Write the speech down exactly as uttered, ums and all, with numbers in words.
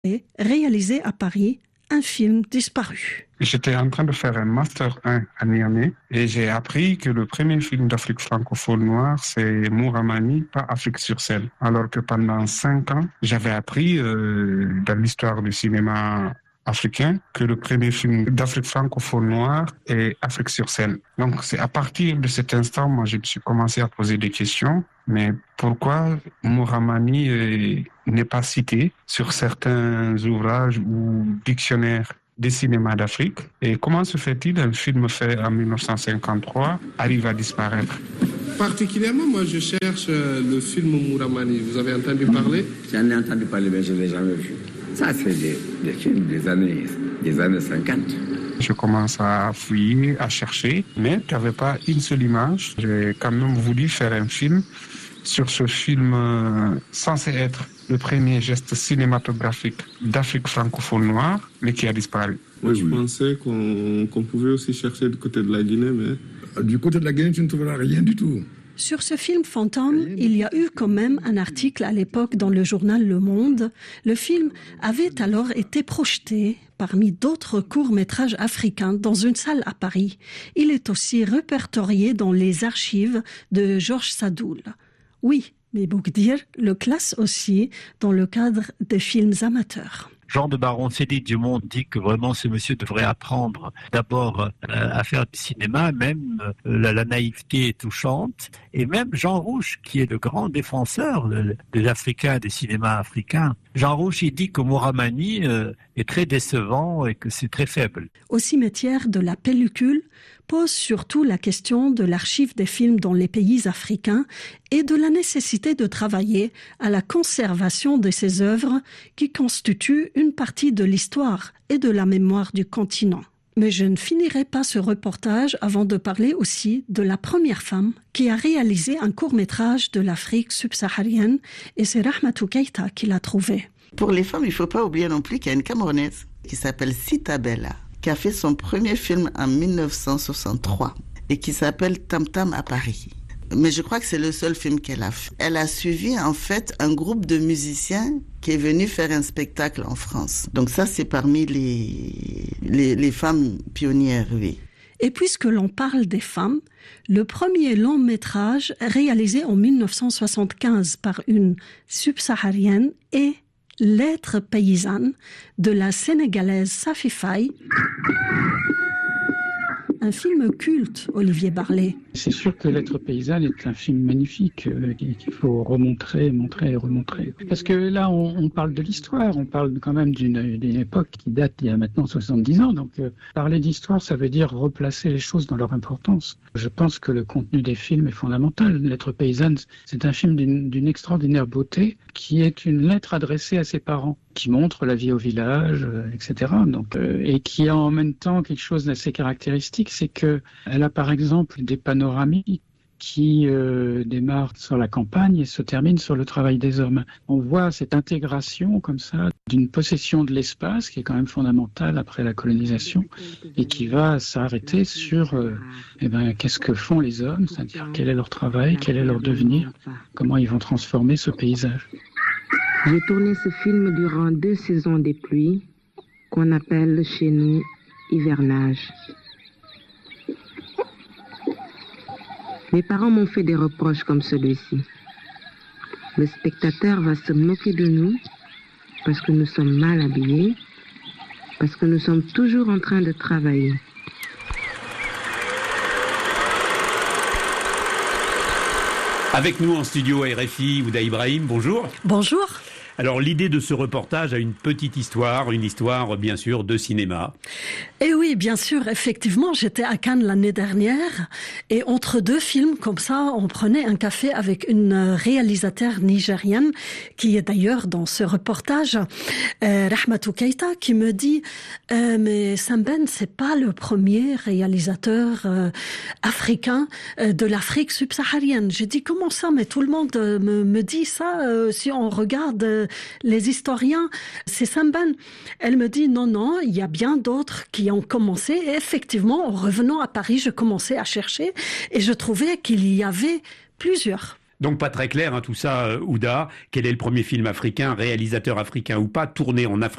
et réalisé à Paris un film disparu. J'étais en train de faire un Master un à Niamey et j'ai appris que le premier film d'Afrique francophone noire, c'est Mouramani, pas Afrique sur scène. Alors que pendant cinq ans, j'avais appris euh, dans l'histoire du cinéma africain que le premier film d'Afrique francophone noire est Afrique sur scène. Donc c'est à partir de cet instant, moi je me suis commencé à poser des questions. Mais pourquoi Mouramani euh, n'est pas cité sur certains ouvrages ou dictionnaires des cinémas d'Afrique? Et comment se fait-il un film fait en dix-neuf cent cinquante-trois arrive à disparaître? Particulièrement, moi, je cherche le film Mouramani. Vous avez entendu parler? J'en ai entendu parler, mais je ne l'ai jamais vu. Ça, c'est des, des films des années, des années cinquante. Je commence à fouiller, à chercher, mais tu n'avais pas une seule image. J'ai quand même voulu faire un film sur ce film euh, censé être le premier geste cinématographique d'Afrique francophone noire, mais qui a disparu. Moi, je pensais qu'on, qu'on pouvait aussi chercher du côté de la Guinée, mais... Du côté de la Guinée, tu ne trouveras rien du tout. Sur ce film fantôme, il y a eu quand même un article à l'époque dans le journal Le Monde. Le film avait alors été projeté parmi d'autres courts-métrages africains dans une salle à Paris. Il est aussi répertorié dans les archives de Georges Sadoul. Oui, mais Boukdir le classe aussi dans le cadre des films amateurs. Jean de Baron-Sédé du Monde dit que vraiment ce monsieur devrait apprendre d'abord euh, à faire du cinéma, même euh, la, la naïveté est touchante, et même Jean Rouch, qui est le grand défenseur de, des Africains, des cinémas africains. Jean Rouch, il dit que Mouramani euh, est très décevant et que c'est très faible. Au cimetière de la pellicule pose surtout la question de l'archive des films dans les pays africains et de la nécessité de travailler à la conservation de ces œuvres qui constituent une partie de l'histoire et de la mémoire du continent. Mais je ne finirai pas ce reportage avant de parler aussi de la première femme qui a réalisé un court-métrage de l'Afrique subsaharienne, et c'est Rahmatou Keïta qui l'a trouvé. Pour les femmes, il ne faut pas oublier non plus qu'il y a une Camerounaise qui s'appelle Sita Bella, qui a fait son premier film en dix-neuf cent soixante-trois et qui s'appelle Tam Tam à Paris. Mais je crois que c'est le seul film qu'elle a fait. Elle a suivi en fait un groupe de musiciens qui est venu faire un spectacle en France. Donc ça, c'est parmi les, les, les femmes pionnières, oui. Et puisque l'on parle des femmes, le premier long métrage réalisé en dix-neuf cent soixante-quinze par une subsaharienne est L'être paysanne de la Sénégalaise Safi Faye. Un film culte, Olivier Barlet. C'est sûr que L'être paysanne est un film magnifique euh, qu'il faut remontrer, montrer et remontrer. Parce que là, on, on parle de l'histoire, on parle quand même d'une, d'une époque qui date il y a maintenant soixante-dix ans. Donc euh, parler d'histoire, ça veut dire replacer les choses dans leur importance. Je pense que le contenu des films est fondamental. L'être paysanne, c'est un film d'une, d'une extraordinaire beauté qui est une lettre adressée à ses parents, qui montre la vie au village, euh, et cetera. Donc, euh, et qui a en même temps quelque chose d'assez caractéristique, c'est que elle a par exemple des panoramiques qui euh, démarrent sur la campagne et se terminent sur le travail des hommes. On voit cette intégration comme ça d'une possession de l'espace qui est quand même fondamentale après la colonisation et qui va s'arrêter sur euh, eh ben, qu'est-ce que font les hommes, c'est-à-dire quel est leur travail, quel est leur devenir, comment ils vont transformer ce paysage. J'ai tourné ce film durant deux saisons des pluies, qu'on appelle chez nous hivernage. Mes parents m'ont fait des reproches comme celui-ci. Le spectateur va se moquer de nous parce que nous sommes mal habillés, parce que nous sommes toujours en train de travailler. Avec nous en studio à R F I, Ouda Ibrahim, bonjour. Bonjour. Alors l'idée de ce reportage a une petite histoire, une histoire bien sûr de cinéma. Et oui, bien sûr, effectivement, j'étais à Cannes l'année dernière et entre deux films comme ça, on prenait un café avec une réalisatrice nigérienne qui est d'ailleurs dans ce reportage, euh, Rahmatou Keïta, qui me dit euh, mais Samben, c'est pas le premier réalisateur euh, africain euh, de l'Afrique subsaharienne. J'ai dit comment ça, mais tout le monde euh, me, me dit ça euh, si on regarde euh, les historiens, c'est Samben. Elle me dit non, non, il y a bien d'autres qui ont commencé. Et effectivement, en revenant à Paris, je commençais à chercher et je trouvais qu'il y avait plusieurs. Donc pas très clair hein, tout ça, euh, Ouda. Quel est le premier film africain, réalisateur africain ou pas, tourné en Afrique